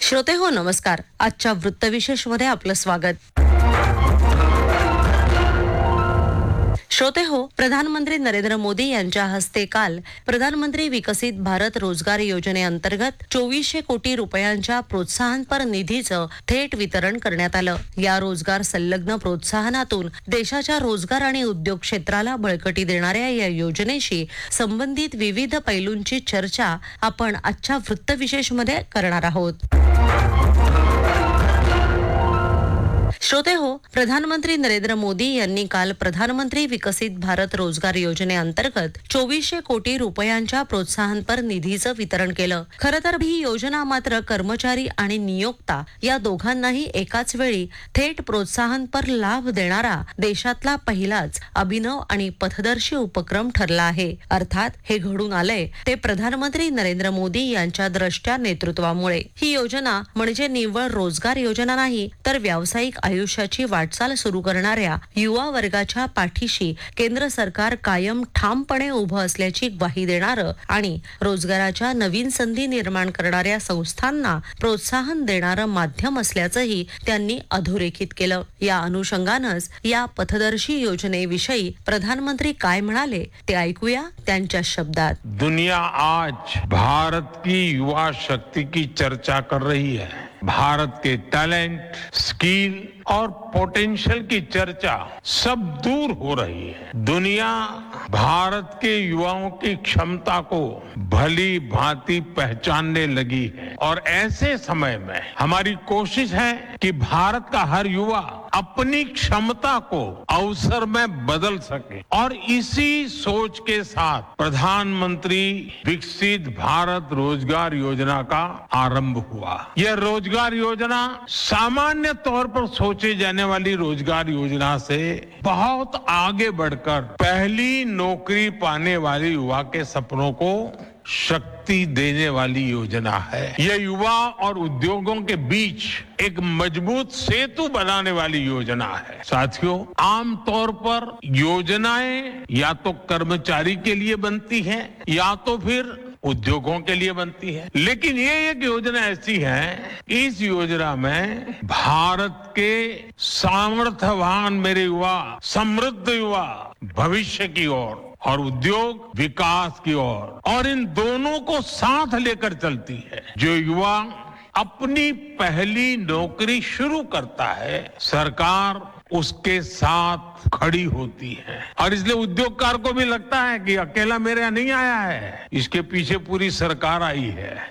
श्रोते हो नमस्कार. आजच्या वृत्तविशेष मध्ये आपलं स्वागत. श्रोते हो, प्रधानमंत्री नरेंद्र मोदी यांच्या हस्ते काल प्रधानमंत्री विकसित भारत रोजगार योजनेअंतर्गत 2400 कोटी रुपयांच्या प्रोत्साहनपर निधीचं थेट वितरण करण्यात आलं. या रोजगार संलग्न प्रोत्साहनातून देशाच्या रोजगार आणि उद्योग क्षेत्राला बळकटी देणाऱ्या या योजनेशी संबंधित विविध पैलूंची चर्चा आपण आजच्या वृत्तविशेष मध्ये करणार आहोत. श्रोते हो, प्रधानमंत्री नरेंद्र मोदी यांनी काल प्रधानमंत्री विकसित भारत रोजगार योजनेअंतर्गत 2400 कोटी रुपयांच्या प्रोत्साहनपर निधीचं वितरण केलं. खरं तर ही योजना मात्र कर्मचारी आणि नियोक्ता या दोघांनाही एकाच वेळी थेट प्रोत्साहनपर लाभ देणारा देशातला पहिलाच अभिनव आणि पथदर्शी उपक्रम ठरला आहे. अर्थात हे घडून आलंय ते प्रधानमंत्री नरेंद्र मोदी यांच्या द्रष्ट्या नेतृत्वामुळे. ही योजना म्हणजे निव्वळ रोजगार योजना नाही, तर व्यावसायिक आयुष्याची वाटचाल सुरू करणाऱ्या युवा वर्गाच्या पाठीशी केंद्र सरकार कायम ठामपणे उभं असल्याची ग्वाही देणारं आणि रोजगाराच्या नवीन संधी निर्माण करणाऱ्या संस्थांना प्रोत्साहन देणारं माध्यम असल्याचंही त्यांनी अधोरेखित केलं. या अनुषंगानंच या पथदर्शी योजनेविषयी प्रधानमंत्री काय म्हणाले ते ऐकूया त्यांच्या शब्दात. दुनिया आज भारत की युवा शक्ति की चर्चा कर रही है. भारत के टैलेंट, स्किल और पोटेंशियल की चर्चा सब दूर हो रही है. दुनिया भारत के युवाओं की क्षमता को भली भांति पहचानने लगी है और ऐसे समय में हमारी कोशिश है कि भारत का हर युवा अपनी क्षमता को अवसर में बदल सके और इसी सोच के साथ प्रधानमंत्री विकसित भारत रोजगार योजना का आरंभ हुआ. यह रोजगार योजना सामान्य तौर पर सोचे जाने वाली रोजगार योजना से बहुत आगे बढ़कर पहली नौकरी पाने वाले युवा के सपनों को शक्ति देने वाली योजना है. यह युवा और उद्योगों के बीच एक मजबूत सेतु बनाने वाली योजना है. साथियों, आमतौर पर योजनाएं या तो कर्मचारी के लिए बनती हैं या तो फिर उद्योगों के लिए बनती है, लेकिन ये एक योजना ऐसी है, इस योजना में भारत के सामर्थ्यवान मेरे युवा, समृद्ध युवा भविष्य की ओर और उद्योग विकास की ओर, और इन दोनों को साथ लेकर चलती है. जो युवा अपनी पहली नौकरी शुरू करता है, सरकार उसके साथ खड़ी होती है. और इसलिए उद्योगकार को भी लगता है कि अकेला मेरे यहाँ नहीं आया है, इसके पीछे पूरी सरकार आई है.